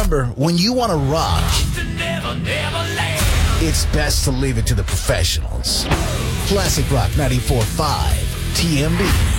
remember, when you want to rock, it's best to leave it to the professionals. Classic Rock 94.5 TMB.